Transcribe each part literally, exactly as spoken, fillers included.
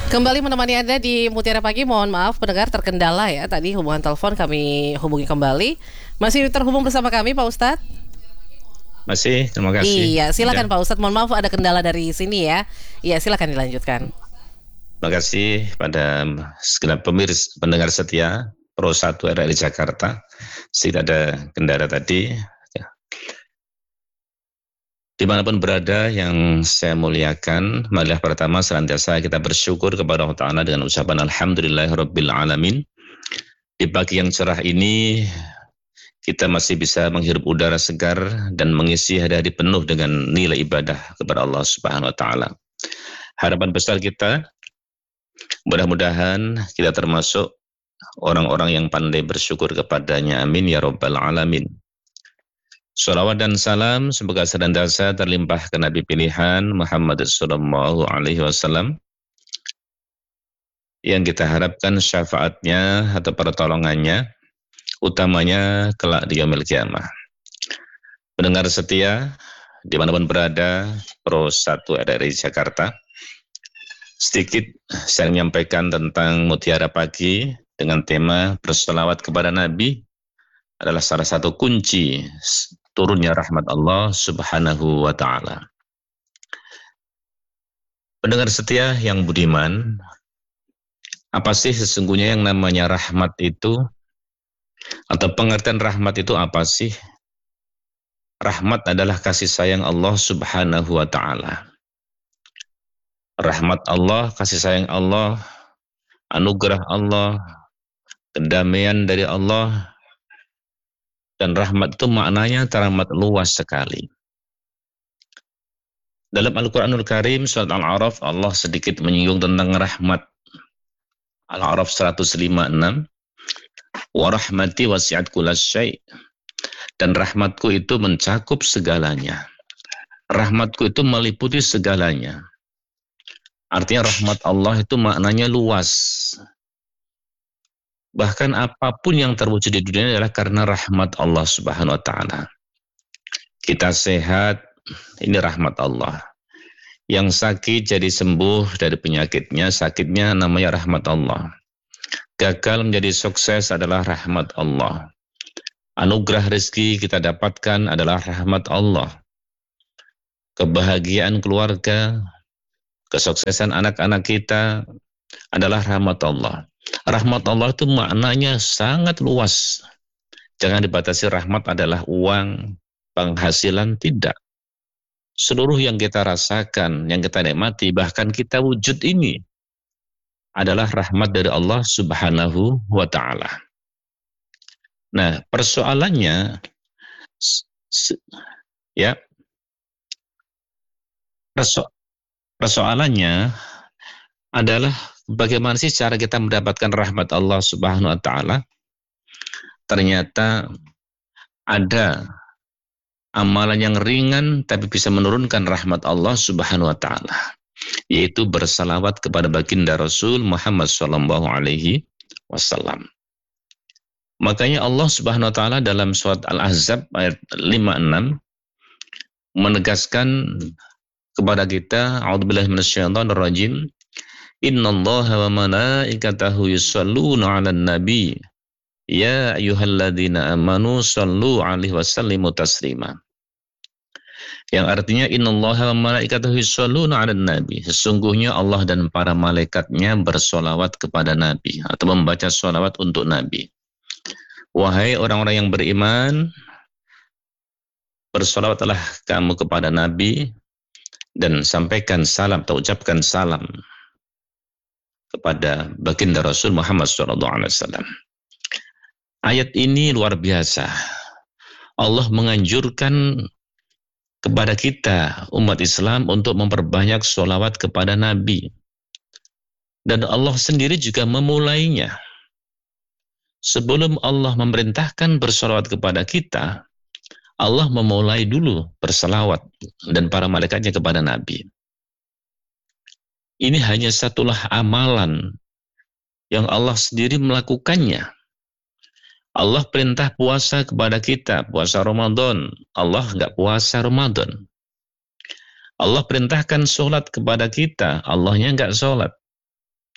Kembali menemani Anda di Mutiara Pagi. Mohon maaf pendengar terkendala ya. Tadi hubungan telepon kami hubungi kembali. Masih terhubung bersama kami Pak Ustadz? Masih, terima kasih. Iya, silakan Ada. Pak Ustadz. Mohon maaf ada kendala dari sini ya. Iya, silakan dilanjutkan. Terima kasih pada segenap pemirsa pendengar setia Pro satu R R I Jakarta. Tidak ada kendala tadi. Dimanapun berada yang saya muliakan, marilah pertama senantiasa kita bersyukur kepada Allah Ta'ala dengan ucapan Alhamdulillahirabbil alamin. Di pagi yang cerah ini, kita masih bisa menghirup udara segar dan mengisi hari-hari penuh dengan nilai ibadah kepada Allah Subhanahu wa Ta'ala. Harapan besar kita, mudah-mudahan kita termasuk orang-orang yang pandai bersyukur kepadanya. Amin ya rabbal alamin. Salawat dan salam semoga senantiasa terlimpah ke Nabi pilihan Muhammad sallallahu alaihi wasallam yang kita harapkan syafaatnya atau pertolongannya utamanya kelak di yaumil kiamah. Pendengar setia dimanapun berada, Pro satu R R I Jakarta, sedikit saya menyampaikan tentang Mutiara Pagi dengan tema berselawat kepada Nabi adalah salah satu kunci turunnya rahmat Allah Subhanahu wa Ta'ala. Pendengar setia yang budiman, apa sih sesungguhnya yang namanya rahmat itu? Atau pengertian rahmat itu apa sih? Rahmat adalah kasih sayang Allah Subhanahu wa Ta'ala. Rahmat Allah, kasih sayang Allah, anugerah Allah, kedamaian dari Allah, dan rahmat itu maknanya teramat luas sekali. Dalam Al-Quranul Karim, surat Al-A'raf, Allah sedikit menyinggung tentang rahmat. Al-A'raf seratus lima puluh enam, wa rahmati wasi'at kullasyai', dan rahmatku itu mencakup segalanya. Rahmatku itu meliputi segalanya. Artinya rahmat Allah itu maknanya luas. Bahkan apapun yang terwujud di dunia adalah karena rahmat Allah Subhanahu wa Ta'ala. Kita sehat, ini rahmat Allah. Yang sakit jadi sembuh dari penyakitnya, sakitnya namanya rahmat Allah. Gagal menjadi sukses adalah rahmat Allah. Anugerah rezeki kita dapatkan adalah rahmat Allah. Kebahagiaan keluarga, kesuksesan anak-anak kita adalah rahmat Allah. Rahmat Allah itu maknanya sangat luas. Jangan dibatasi rahmat adalah uang, penghasilan, tidak. Seluruh yang kita rasakan, yang kita nikmati, bahkan kita wujud ini adalah rahmat dari Allah Subhanahu wa Ta'ala. Nah, persoalannya ya perso persoalannya adalah bagaimana sih cara kita mendapatkan rahmat Allah Subhanahu wa Ta'ala? Ternyata ada amalan yang ringan tapi bisa menurunkan rahmat Allah Subhanahu wa Ta'ala, yaitu bersalawat kepada baginda Rasul Muhammad sallallahu alaihi wasallam. Makanya Allah Subhanahu wa Ta'ala dalam surat Al-Ahzab ayat lima puluh enam menegaskan kepada kita, a'udzubillahi minasyaitonir rajim, innallaha wa malaikatahu yusholluna 'alan nabi ya ayyuhalladzina amanu shallu 'alaihi wasallimu taslima. Yang artinya innallaha wa malaikatahu yusholluna 'alan nabi, sesungguhnya Allah dan para malaikatnya bersolawat kepada Nabi atau membaca solawat untuk Nabi. Wahai orang-orang yang beriman, bersolawatlah kamu kepada Nabi dan sampaikan salam atau ucapkan salam kepada baginda Rasul Muhammad shallallahu alaihi wasallam. Ayat ini luar biasa. Allah menganjurkan kepada kita umat Islam untuk memperbanyak sholawat kepada Nabi. Dan Allah sendiri juga memulainya. Sebelum Allah memerintahkan bersolawat kepada kita, Allah memulai dulu berselawat dan para malaikatnya kepada Nabi. Ini hanya satulah amalan yang Allah sendiri melakukannya. Allah perintah puasa kepada kita, puasa Ramadan. Allah nggak puasa Ramadan. Allah perintahkan sholat kepada kita, Allahnya nggak sholat.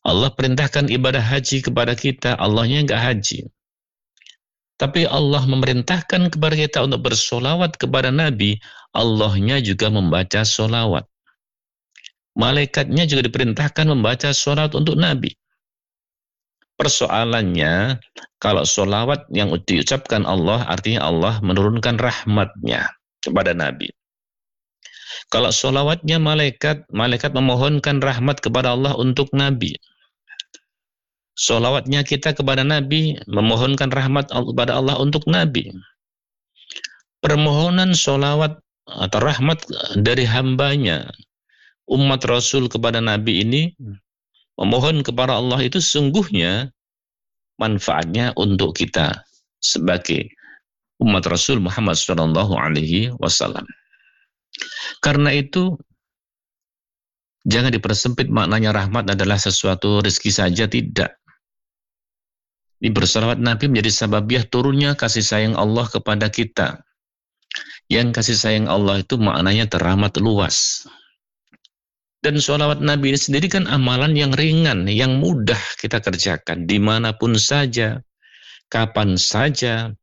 Allah perintahkan ibadah haji kepada kita, Allahnya enggak haji. Tapi Allah memerintahkan kepada kita untuk bersolawat kepada Nabi, Allahnya juga membaca solawat. Malaikatnya juga diperintahkan membaca solawat untuk Nabi. Persoalannya, kalau solawat yang diucapkan Allah, artinya Allah menurunkan rahmatnya kepada Nabi. Kalau solawatnya malaikat, malaikat memohonkan rahmat kepada Allah untuk Nabi. Solawatnya kita kepada Nabi, memohonkan rahmat kepada Allah untuk Nabi. Permohonan solawat atau rahmat dari hambanya, umat Rasul kepada Nabi ini, memohon kepada Allah itu sungguhnya manfaatnya untuk kita sebagai umat Rasul Muhammad shallallahu alaihi wasallam. Karena itu, jangan dipersempit maknanya rahmat adalah sesuatu rezeki saja, tidak. Di bersolawat Nabi menjadi sababiah turunnya kasih sayang Allah kepada kita. Yang kasih sayang Allah itu maknanya teramat luas. Dan sholawat Nabi ini sendiri kan amalan yang ringan, yang mudah kita kerjakan, dimanapun saja, kapan saja,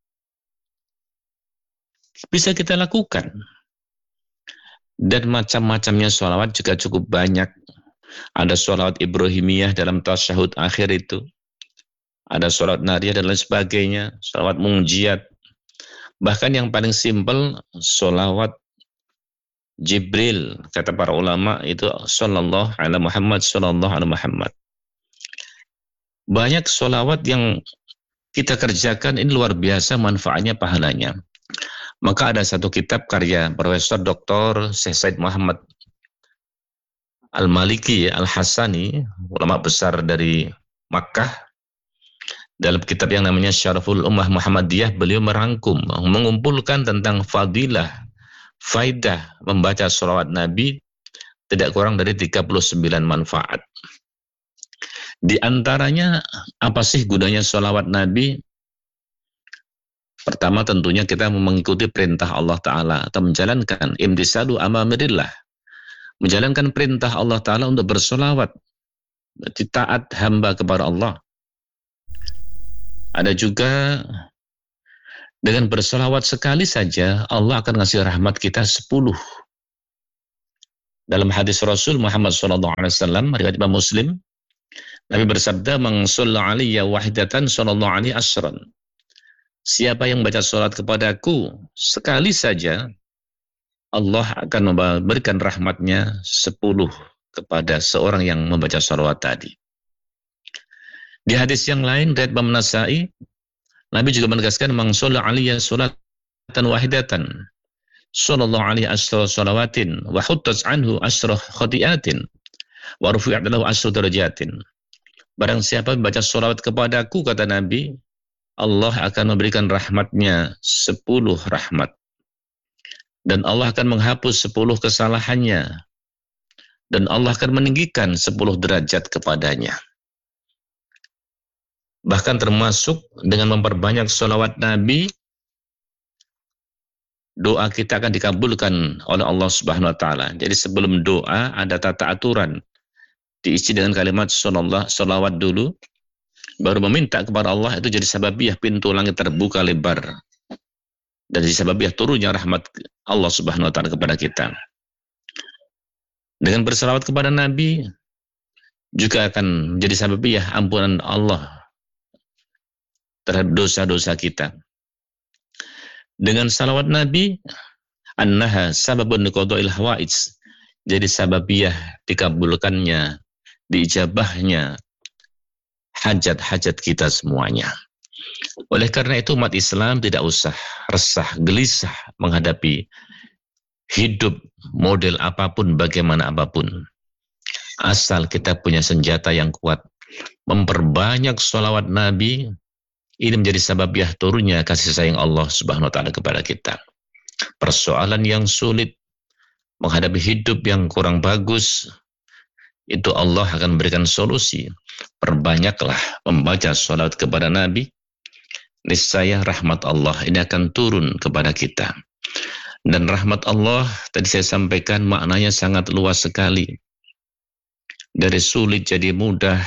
bisa kita lakukan. Dan macam-macamnya sholawat juga cukup banyak. Ada sholawat Ibrahimiyah dalam tasyahud akhir itu. Ada sholawat nariyah dan lain sebagainya, sholawat munjiat. Bahkan yang paling simpel, sholawat Jibril, kata para ulama, itu sallallahu ala Muhammad, sallallahu ala Muhammad. Banyak sholawat yang kita kerjakan, ini luar biasa manfaatnya, pahalanya. Maka ada satu kitab karya Profesor Doktor Syekh Said Muhammad Al-Maliki, Al-Hasani, ulama besar dari Makkah. Dalam kitab yang namanya Syaraful Ummah Muhammadiyah, beliau merangkum, mengumpulkan tentang fadilah, faidah membaca sholawat Nabi, tidak kurang dari tiga puluh sembilan manfaat. Di antaranya, apa sih gunanya sholawat Nabi? Pertama tentunya kita mengikuti perintah Allah Ta'ala, atau menjalankan imtisalu amamirillah, menjalankan perintah Allah Ta'ala untuk bersolawat, berarti taat hamba kepada Allah. Ada juga dengan bersolawat sekali saja Allah akan ngasih rahmat kita sepuluh. Dalam hadis Rasul Muhammad shallallahu alaihi wasallam, riwayat Imam Muslim, Nabi bersabda, "Man shalla alayya wahidatan sallallahu alaihi asran." Siapa yang baca salat kepadaku sekali saja, Allah akan memberikan rahmatnya sepuluh kepada seorang yang membaca salawat tadi. Di hadis yang lain, riwayat Imam Nasa'i, Nabi juga menegaskan, "Man shalla alayya salatan wahidatan sallallahu alaihi asra salawatin wa huttas anhu asra khati'atin wa rufi'at lahu asra darajatin." Barang siapa membaca salawat kepadaku, kata Nabi, Allah akan memberikan rahmatnya sepuluh rahmat. Dan Allah akan menghapus sepuluh kesalahannya. Dan Allah akan meninggikan sepuluh derajat kepadanya. Bahkan termasuk dengan memperbanyak sholawat Nabi, doa kita akan dikabulkan oleh Allah Subhanahu wa Ta'ala. Jadi sebelum doa ada tata aturan, diisi dengan kalimat sholawat dulu, baru meminta kepada Allah. Itu jadi sababiah pintu langit terbuka lebar, dan jadi sababiah turunnya rahmat Allah Subhanahu wa Ta'ala kepada kita. Dengan bersalawat kepada Nabi juga akan menjadi sababiah ampunan Allah terhadap dosa-dosa kita. Dengan salawat Nabi, annaha sababun liqada'il hawaij, jadi sababiah dikabulkannya, diijabahnya hajat-hajat kita semuanya. Oleh karena itu umat Islam tidak usah resah, gelisah menghadapi hidup model apapun, bagaimana apapun. Asal kita punya senjata yang kuat, memperbanyak sholawat Nabi, ini menjadi sababiah turunnya kasih sayang Allah Subhanahu wa Ta'ala kepada kita. Persoalan yang sulit, menghadapi hidup yang kurang bagus, itu Allah akan memberikan solusi. Perbanyaklah membaca sholawat kepada Nabi, niscaya rahmat Allah ini akan turun kepada kita. Dan rahmat Allah, tadi saya sampaikan, maknanya sangat luas sekali. dari sulit jadi mudah,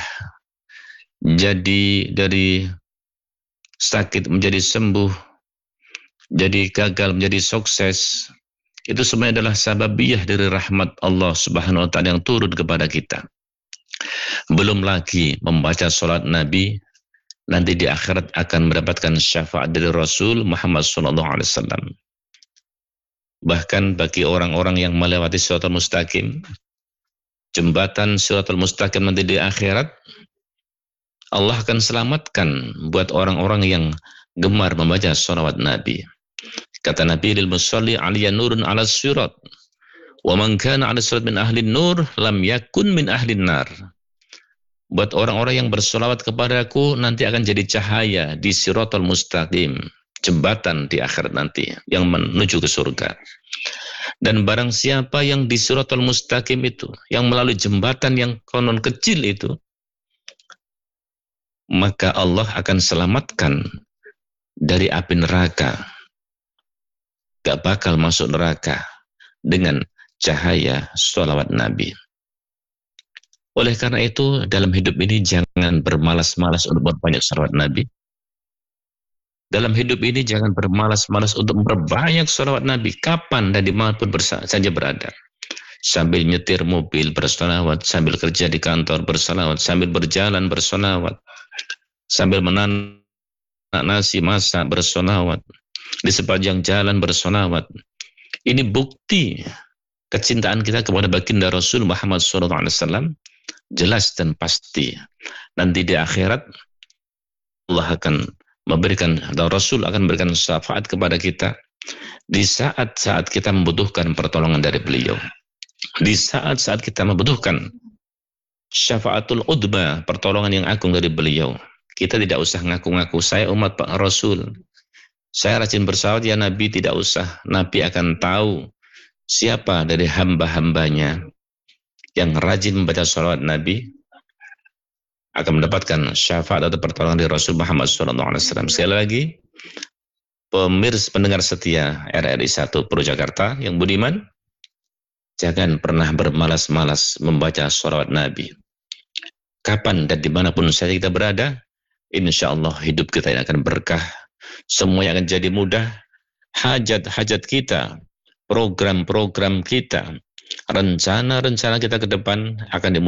jadi dari sakit menjadi sembuh, jadi gagal menjadi sukses. Itu semuanya adalah sababiyah dari rahmat Allah Subhanahu wa taala yang turun kepada kita. Belum lagi membaca salat Nabi, nanti di akhirat akan mendapatkan syafaat dari Rasul Muhammad sallallahu alaihi wasallam. Bahkan bagi orang-orang yang melewati Shiratal Mustaqim, jembatan Shiratal Mustaqim nanti di akhirat, Allah akan selamatkan buat orang-orang yang gemar membaca salawat Nabi. Kata Nabi, lil musalli aliyya nurun ala sirat, wa man kana ala sirat min ahli nur lam yakun min ahli nar. Buat orang-orang yang bersolawat kepadaku nanti akan jadi cahaya di Shiratal Mustaqim, jembatan di akhirat nanti yang menuju ke surga. Dan barang siapa yang di Shiratal Mustaqim itu, yang melalui jembatan yang konon kecil itu, maka Allah akan selamatkan dari api neraka. Gak bakal masuk neraka dengan cahaya sholawat Nabi. Oleh karena itu, dalam hidup ini jangan bermalas-malas untuk memperbanyak sholawat Nabi. Dalam hidup ini jangan bermalas-malas untuk memperbanyak sholawat Nabi. Kapan dan dimanapun saja berada. Sambil nyetir mobil bersolawat, sambil kerja di kantor bersolawat, sambil berjalan bersolawat, sambil menanak nasi masak bersolawat, di sepanjang jalan bersolawat. Ini bukti kecintaan kita kepada baginda Rasul Muhammad shallallahu alaihi wasallam jelas dan pasti. Nanti di akhirat Allah akan memberikan, atau Rasul akan memberikan syafaat kepada kita di saat-saat kita membutuhkan pertolongan dari beliau, di saat-saat kita membutuhkan syafaatul udma, pertolongan yang agung dari beliau. Kita tidak usah ngaku-ngaku saya umat Pak Rasul, saya rajin bersalawat ya Nabi. Tidak usah. Nabi akan tahu siapa dari hamba-hambanya yang rajin membaca salawat Nabi akan mendapatkan syafaat atau pertolongan dari Rasul Muhammad shallallahu alaihi wasallam. Sekali lagi, pemirsa pendengar setia R R I satu Purwakarta yang budiman, jangan pernah bermalas-malas membaca salawat Nabi. Kapan dan dimanapun saja kita berada, insya Allah hidup kita akan berkah. Semuanya akan jadi mudah. Hajat-hajat kita, program-program kita, rencana-rencana kita ke depan akan dimudahkan.